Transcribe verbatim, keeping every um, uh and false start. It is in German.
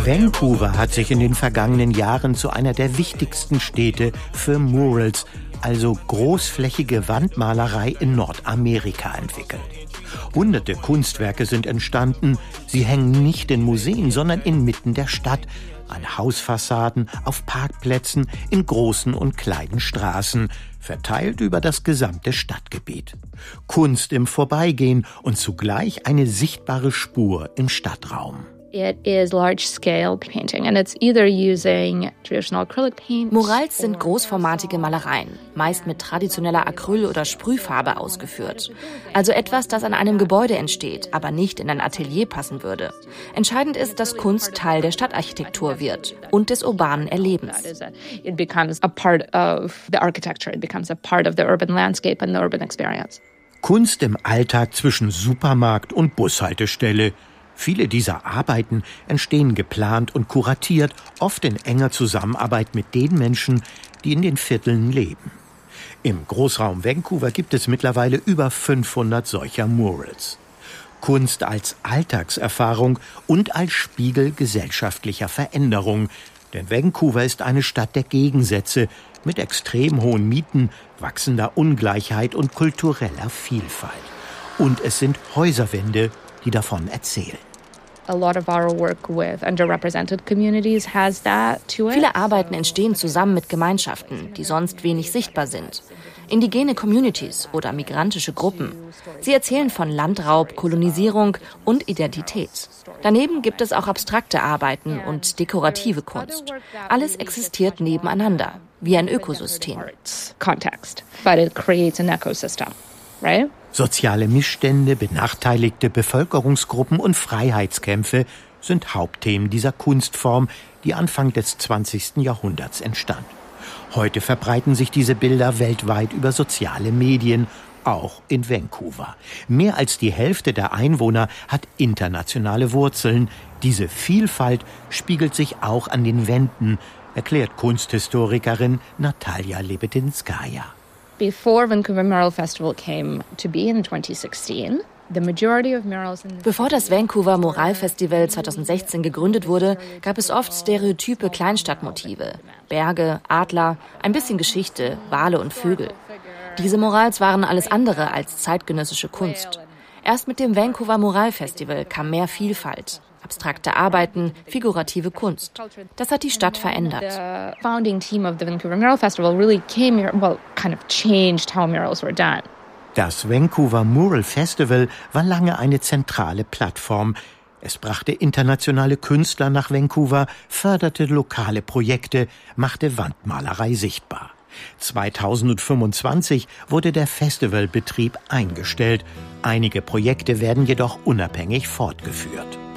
Vancouver hat sich in den vergangenen Jahren zu einer der wichtigsten Städte für Murals, also großflächige Wandmalerei in Nordamerika, entwickelt. Hunderte Kunstwerke sind entstanden. Sie hängen nicht in Museen, sondern inmitten der Stadt, an Hausfassaden, auf Parkplätzen, in großen und kleinen Straßen, verteilt über das gesamte Stadtgebiet. Kunst im Vorbeigehen und zugleich eine sichtbare Spur im Stadtraum. It is large-scale painting and it's either using traditional acrylic paints. Murals sind großformatige Malereien, meist mit traditioneller Acryl- oder Sprühfarbe ausgeführt. Also etwas, das an einem Gebäude entsteht, aber nicht in ein Atelier passen würde. Entscheidend ist, dass Kunst Teil der Stadtarchitektur wird und des urbanen Erlebens. It becomes a part of the architecture, it becomes a part of the urban landscape and the urban experience. Kunst im Alltag zwischen Supermarkt und Bushaltestelle. Viele dieser Arbeiten entstehen geplant und kuratiert, oft in enger Zusammenarbeit mit den Menschen, die in den Vierteln leben. Im Großraum Vancouver gibt es mittlerweile über fünfhundert solcher Murals. Kunst als Alltagserfahrung und als Spiegel gesellschaftlicher Veränderung. Denn Vancouver ist eine Stadt der Gegensätze mit extrem hohen Mieten, wachsender Ungleichheit und kultureller Vielfalt. Und es sind Häuserwände, die davon erzählen. A lot of our work with underrepresented communities has that to it. Viele Arbeiten entstehen zusammen mit Gemeinschaften, die sonst wenig sichtbar sind. Indigene Communities oder migrantische Gruppen. Sie erzählen von Landraub, Kolonisierung und Identität. Daneben gibt es auch abstrakte Arbeiten und dekorative Kunst. Alles existiert nebeneinander, wie ein Ökosystem. Context, but it creates an ecosystem, right? Soziale Missstände, benachteiligte Bevölkerungsgruppen und Freiheitskämpfe sind Hauptthemen dieser Kunstform, die Anfang des zwanzigsten Jahrhunderts entstand. Heute verbreiten sich diese Bilder weltweit über soziale Medien, auch in Vancouver. Mehr als die Hälfte der Einwohner hat internationale Wurzeln. Diese Vielfalt spiegelt sich auch an den Wänden, erklärt Kunsthistorikerin Natalia Lebedinskaya. Before Vancouver Mural Festival came to be in twenty sixteen, the majority of murals in Bevor das Vancouver Mural Festival zweitausendsechzehn gegründet wurde, gab es oft stereotype Kleinstadtmotive. Berge, Adler, ein bisschen Geschichte, Wale und Vögel. Diese Murals waren alles andere als zeitgenössische Kunst. Erst mit dem Vancouver Mural Festival kam mehr Vielfalt. Abstrakte Arbeiten, figurative Kunst. Das hat die Stadt verändert. The founding team of the Vancouver Mural Festival really came here, well, kind of changed how murals were done. Das Vancouver Mural Festival war lange eine zentrale Plattform. Es brachte internationale Künstler nach Vancouver, förderte lokale Projekte, machte Wandmalerei sichtbar. zweitausendfünfundzwanzig wurde der Festivalbetrieb eingestellt. Einige Projekte werden jedoch unabhängig fortgeführt.